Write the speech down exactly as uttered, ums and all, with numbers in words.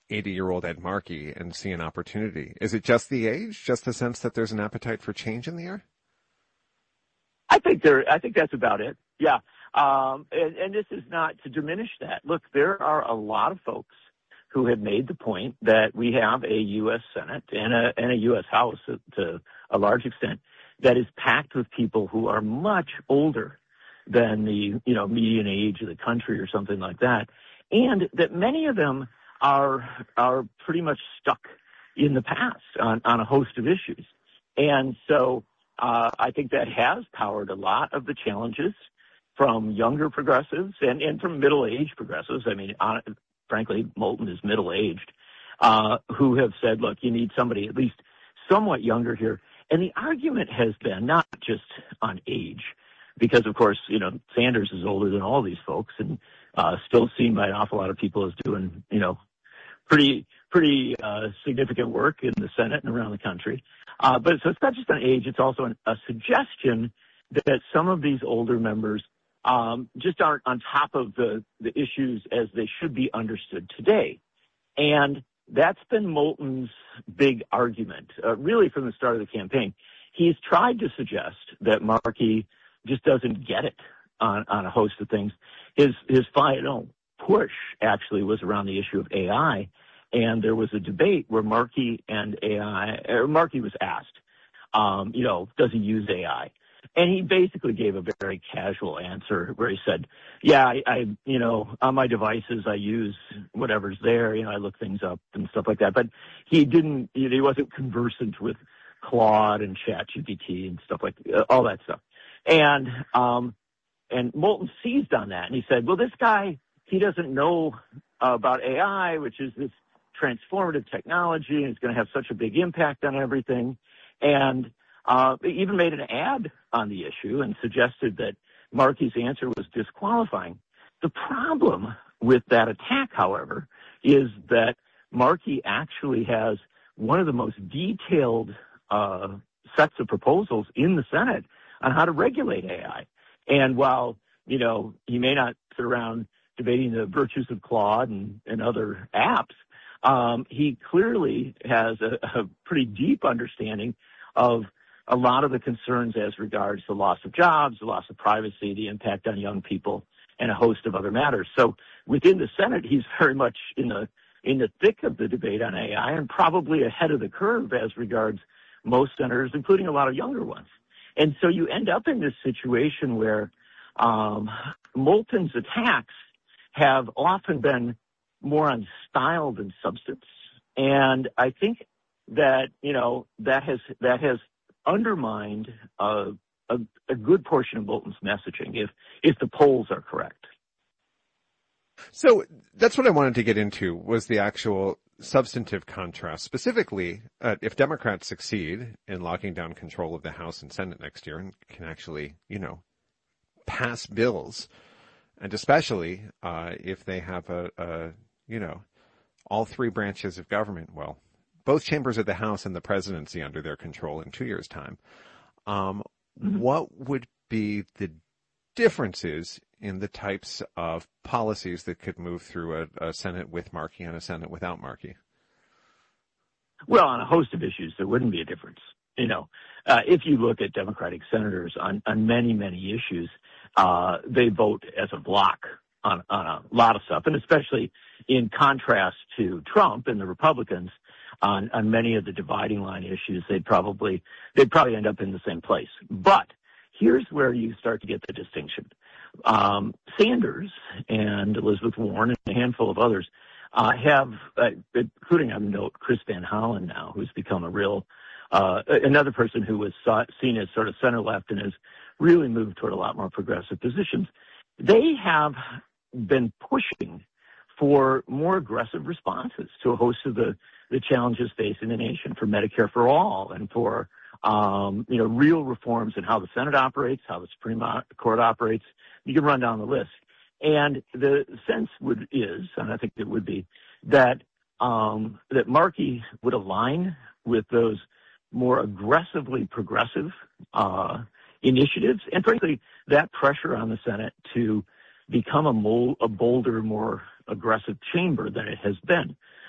eighty-year-old Ed Markey and see an opportunity? Is it just the age, just the sense that there's an appetite for change in the air? I think there. I think that's about it. Yeah, um, and, and this is not to diminish that. Look, there are a lot of folks who have made the point that we have a U S Senate and a and a U S House to, to a large extent that is packed with people who are much older than the you know median age of the country or something like that, and that many of them are are pretty much stuck in the past on, on a host of issues. And so uh, I think that has powered a lot of the challenges from younger progressives and, and from middle-aged progressives. I mean, on, frankly, Moulton is middle-aged, uh, who have said, look, you need somebody at least somewhat younger here. And the argument has been not just on age, because, of course, you know, Sanders is older than all these folks and uh, still seen by an awful lot of people as doing, you know, pretty pretty uh, significant work in the Senate and around the country. Uh, but so it's not just on age, it's also an, a suggestion that some of these older members um, just aren't on top of the, the issues as they should be understood today. And that's been Moulton's big argument, uh, really from the start of the campaign. He's tried to suggest that Markey just doesn't get it on, on a host of things. His his final push actually was around the issue of A I, and there was a debate where Markey and A I, or Markey was asked, um, you know, does he use A I? And he basically gave a very casual answer where he said, yeah, I, I, you know, on my devices, I use whatever's there. You know, I look things up and stuff like that. But he didn't, he wasn't conversant with Claude and ChatGPT and stuff like uh, all that stuff. And, um, and Moulton seized on that. And he said, well, this guy, he doesn't know uh, about A I, which is this transformative technology, and it's going to have such a big impact on everything. And uh, they even made an ad on the issue and suggested that Markey's answer was disqualifying. The problem with that attack, however, is that Markey actually has one of the most detailed uh, sets of proposals in the Senate on how to regulate A I. And while, you know, he may not sit around debating the virtues of Claude and, and other apps, um, he clearly has a, a pretty deep understanding of a lot of the concerns as regards the loss of jobs, the loss of privacy, the impact on young people, and a host of other matters. So within the Senate, he's very much in the in the thick of the debate on A I and probably ahead of the curve as regards most senators, including a lot of younger ones. And so you end up in this situation where um, Moulton's attacks have often been more on style than substance. And I think that, you know, that has that has undermined uh, a, a good portion of Moulton's messaging, if if the polls are correct. So that's what I wanted to get into, was the actual substantive contrast. Specifically, uh, if Democrats succeed in locking down control of the House and Senate next year and can actually, you know, pass bills, and especially uh, if they have a, a, you know, all three branches of government, well, both chambers of the House and the presidency under their control in two years' time, um, mm-hmm. what would be the differences in the types of policies that could move through a, a Senate with Markey and a Senate without Markey? Well, on a host of issues, there wouldn't be a difference. You know, uh, if you look at Democratic senators on, on many, many issues, uh, they vote as a block on, on a lot of stuff, and especially in contrast to Trump and the Republicans on, on many of the dividing line issues, they'd probably, they'd probably end up in the same place. But here's where you start to get the distinction. Um, Sanders and Elizabeth Warren and a handful of others uh, have, uh, including, I note, Chris Van Hollen now, who's become a real, uh, another person who was saw, seen as sort of center left and has really moved toward a lot more progressive positions. They have been pushing for more aggressive responses to a host of the, the challenges facing the nation, for Medicare for all and for Um, you know, real reforms in how the Senate operates, how the Supreme Court operates. You can run down the list. And the sense would is, and I think it would be, that um, that Markey would align with those more aggressively progressive uh, initiatives, and frankly, that pressure on the Senate to become a, mol- a bolder, more aggressive chamber than it has been.